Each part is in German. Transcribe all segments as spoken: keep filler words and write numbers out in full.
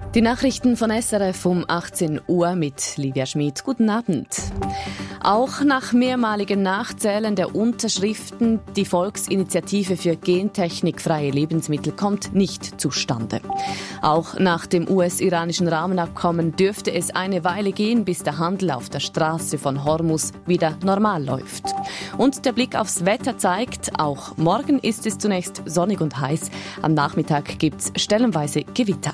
Die Nachrichten von S R F um achtzehn Uhr mit Livia Schmid. Guten Abend. Auch nach mehrmaligem Nachzählen der Unterschriften, die Volksinitiative für gentechnikfreie Lebensmittel kommt nicht zustande. Auch nach dem U S-iranischen Rahmenabkommen dürfte es eine Weile gehen, bis der Handel auf der Straße von Hormuz wieder normal läuft. Und der Blick aufs Wetter zeigt, auch morgen ist es zunächst sonnig und heiß. Am Nachmittag gibt's stellenweise Gewitter.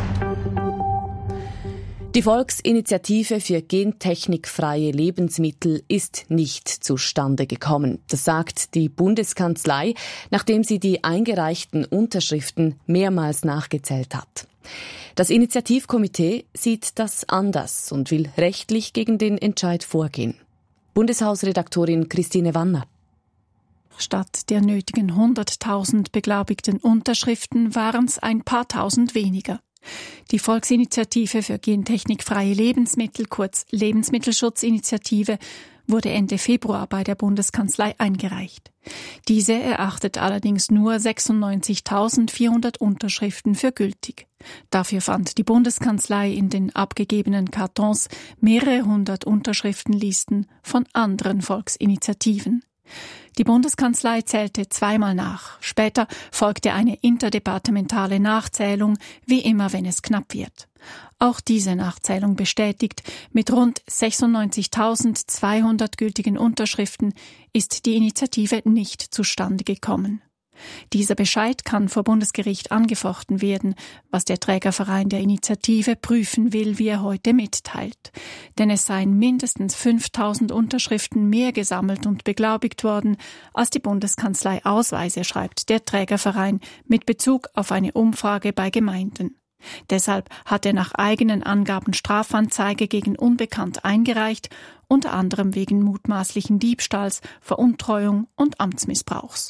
Die Volksinitiative für gentechnikfreie Lebensmittel ist nicht zustande gekommen. Das sagt die Bundeskanzlei, nachdem sie die eingereichten Unterschriften mehrmals nachgezählt hat. Das Initiativkomitee sieht das anders und will rechtlich gegen den Entscheid vorgehen. Bundeshausredaktorin Christine Wanner. Statt der nötigen hunderttausend beglaubigten Unterschriften waren es ein paar tausend weniger. Die Volksinitiative für gentechnikfreie Lebensmittel, kurz Lebensmittelschutzinitiative, wurde Ende Februar bei der Bundeskanzlei eingereicht. Diese erachtet allerdings nur sechsundneunzigtausendvierhundert Unterschriften für gültig. Dafür fand die Bundeskanzlei in den abgegebenen Kartons mehrere hundert Unterschriftenlisten von anderen Volksinitiativen. Die Bundeskanzlei zählte zweimal nach. Später folgte eine interdepartementale Nachzählung, wie immer, wenn es knapp wird. Auch diese Nachzählung bestätigt, mit rund sechsundneunzigtausendzweihundert gültigen Unterschriften ist die Initiative nicht zustande gekommen. Dieser Bescheid kann vor Bundesgericht angefochten werden, was der Trägerverein der Initiative prüfen will, wie er heute mitteilt. Denn es seien mindestens fünftausend Unterschriften mehr gesammelt und beglaubigt worden, als die Bundeskanzlei ausweise, schreibt der Trägerverein mit Bezug auf eine Umfrage bei Gemeinden. Deshalb hat er nach eigenen Angaben Strafanzeige gegen Unbekannt eingereicht, unter anderem wegen mutmaßlichen Diebstahls, Veruntreuung und Amtsmissbrauchs.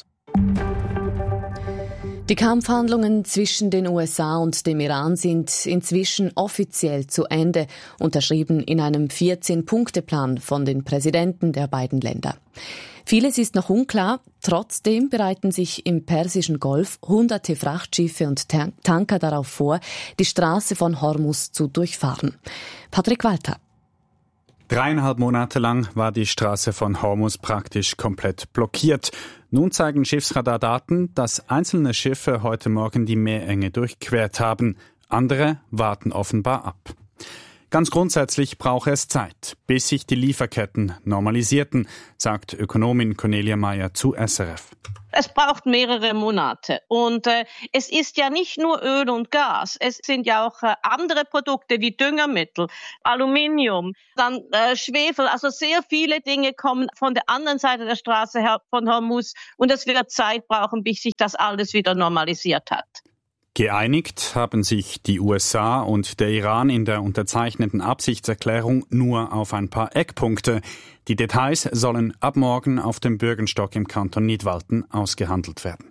Die Kampfhandlungen zwischen den U S A und dem Iran sind inzwischen offiziell zu Ende, unterschrieben in einem vierzehn-Punkte-Plan von den Präsidenten der beiden Länder. Vieles ist noch unklar, trotzdem bereiten sich im Persischen Golf hunderte Frachtschiffe und Tanker darauf vor, die Straße von Hormuz zu durchfahren. Patrick Walter. Dreieinhalb Monate lang war die Straße von Hormuz praktisch komplett blockiert. Nun zeigen Schiffsradardaten, dass einzelne Schiffe heute Morgen die Meerenge durchquert haben. Andere warten offenbar ab. Ganz grundsätzlich brauche es Zeit, bis sich die Lieferketten normalisierten, sagt Ökonomin Cornelia Meyer zu S R F. Es braucht mehrere Monate und äh, es ist ja nicht nur Öl und Gas, es sind ja auch äh, andere Produkte wie Düngermittel, Aluminium, dann äh, Schwefel, also sehr viele Dinge kommen von der anderen Seite der Straße her von Hormuz und es wird Zeit brauchen, bis sich das alles wieder normalisiert hat. Geeinigt haben sich die U S A und der Iran in der unterzeichneten Absichtserklärung nur auf ein paar Eckpunkte. Die Details sollen ab morgen auf dem Bürgenstock im Kanton Nidwalden ausgehandelt werden.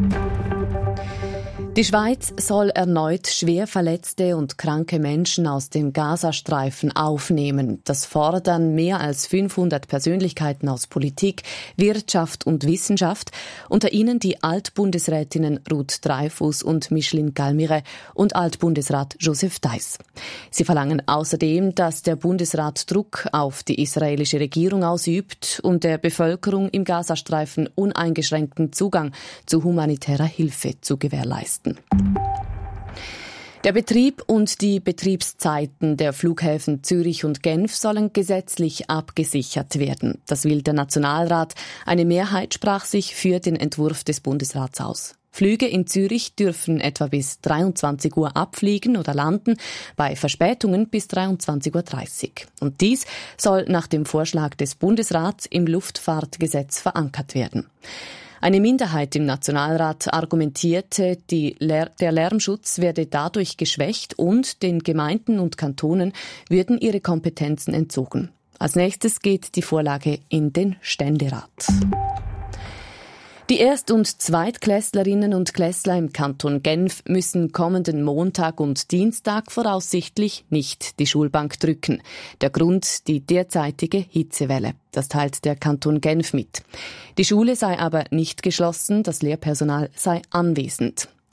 Die Schweiz soll erneut schwer verletzte und kranke Menschen aus dem Gazastreifen aufnehmen. Das fordern mehr als fünfhundert Persönlichkeiten aus Politik, Wirtschaft und Wissenschaft, unter ihnen die Altbundesrätinnen Ruth Dreyfus und Micheline Galmire und Altbundesrat Joseph Deiss. Sie verlangen außerdem, dass der Bundesrat Druck auf die israelische Regierung ausübt, um der Bevölkerung im Gazastreifen uneingeschränkten Zugang zu humanitärer Hilfe zu gewährleisten. Der Betrieb und die Betriebszeiten der Flughäfen Zürich und Genf sollen gesetzlich abgesichert werden. Das will der Nationalrat. Eine Mehrheit sprach sich für den Entwurf des Bundesrats aus. Flüge in Zürich dürfen etwa bis dreiundzwanzig Uhr abfliegen oder landen, bei Verspätungen bis dreiundzwanzig Uhr dreißig. Und dies soll nach dem Vorschlag des Bundesrats im Luftfahrtgesetz verankert werden. Eine Minderheit im Nationalrat argumentierte, die Lär- der Lärmschutz werde dadurch geschwächt und den Gemeinden und Kantonen würden ihre Kompetenzen entzogen. Als nächstes geht die Vorlage in den Ständerat. Die Erst- und Zweitklässlerinnen und Klässler im Kanton Genf müssen kommenden Montag und Dienstag voraussichtlich nicht die Schulbank drücken. Der Grund die derzeitige Hitzewelle. Das teilt der Kanton Genf mit. Die Schule sei aber nicht geschlossen, das Lehrpersonal sei anwesend.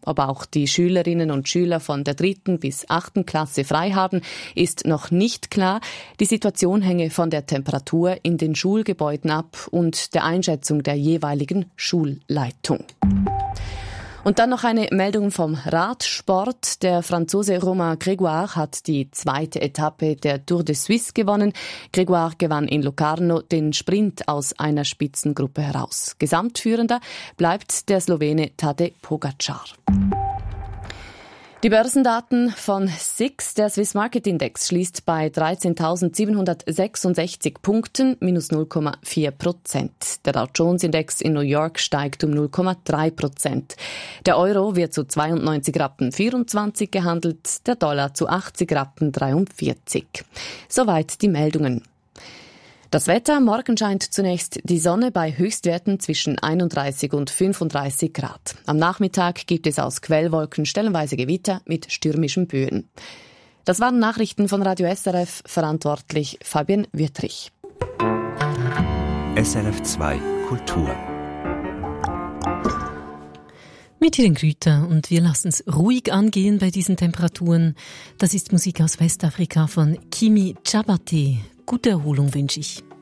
Ob auch die Schülerinnen und Schüler von der dritten bis achten Klasse frei haben, ist noch nicht klar. Die Situation hänge von der Temperatur in den Schulgebäuden ab und der Einschätzung der jeweiligen Schulleitung. Und dann noch eine Meldung vom Radsport. Der Franzose Romain Grégoire hat die zweite Etappe der Tour de Suisse gewonnen. Grégoire gewann in Locarno den Sprint aus einer Spitzengruppe heraus. Gesamtführender bleibt der Slowene Tadej Pogačar. Die Börsendaten von S I X, der Swiss Market Index, schließt bei dreizehntausendsiebenhundertsechsundsechzig Punkten, minus null Komma vier Prozent. Der Dow Jones Index in New York steigt um null Komma drei Prozent. Der Euro wird zu zweiundneunzig Rappen vierundzwanzig gehandelt, der Dollar zu achtzig Rappen dreiundvierzig. Soweit die Meldungen. Das Wetter: Morgen scheint zunächst die Sonne bei Höchstwerten zwischen einunddreißig und fünfunddreißig Grad. Am Nachmittag gibt es aus Quellwolken stellenweise Gewitter mit stürmischen Böen. Das waren Nachrichten von Radio S R F, verantwortlich Fabian Wüttrich. S R F zwei Kultur. Mit Helen Grüter und wir lassen es ruhig angehen bei diesen Temperaturen. Das ist Musik aus Westafrika von Kimi Djabate. Gute Erholung wünsche ich.